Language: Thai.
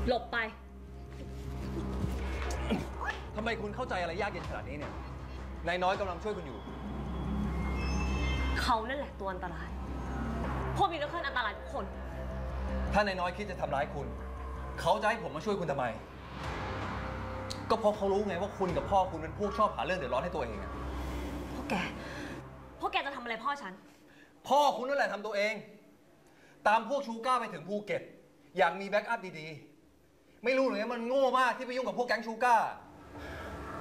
หลบไปทำไมคุณเข้าใจอะไรยากเย็นขนาดนี้เนี่ยนายน้อยกำลังช่วยคุณอยู่เขานั่นแหละตัวอันตรายพวกมีเรื่องอันตรายทุกคนถ้านายน้อยคิดจะทำร้ายคุณเขาจะให้ผมมาช่วยคุณทำไมก็เพราะเขารู้ไงว่าคุณกับพ่อคุณเป็นพวกชอบหาเรื่องเดือดร้อนให้ตัวเองอะพวกแกจะทำอะไรพ่อฉันพ่อคุณนั่นแหละทำตัวเองตามพวกชูก้าไปถึงภูเก็ตอยากมีแบ็กอัพดีๆไม่รู้หรือไงมันโง่มากที่ไปยุ่งกับพวกแก๊งชูก้า